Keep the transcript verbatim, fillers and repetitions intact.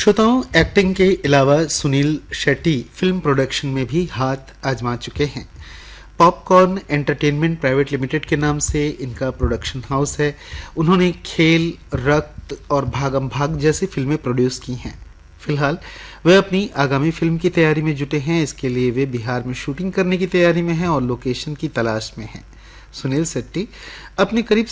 श्रोताओं, एक्टिंग के अलावा सुनील शेट्टी फिल्म प्रोडक्शन में भी हाथ आजमा चुके हैं। पॉपकॉर्न एंटरटेनमेंट प्राइवेट लिमिटेड के नाम से इनका प्रोडक्शन हाउस है। उन्होंने खेल, रक्त और भागम भाग जैसी फिल्में प्रोड्यूस की हैं। फिलहाल वे अपनी आगामी फिल्म की तैयारी में जुटे हैं। इसके लिए वे बिहार में शूटिंग करने की तैयारी में हैं और लोकेशन की तलाश में हैं। सुनील शेट्टी अपने करीब